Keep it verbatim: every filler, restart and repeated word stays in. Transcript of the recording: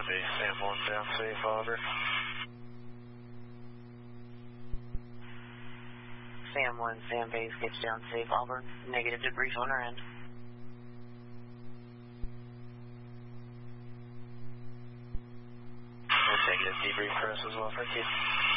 base, Sam one down safe, over. Sam one, Sam base gets down safe, Auburn. Negative debrief on our end. Negative debrief for us as well, thank you.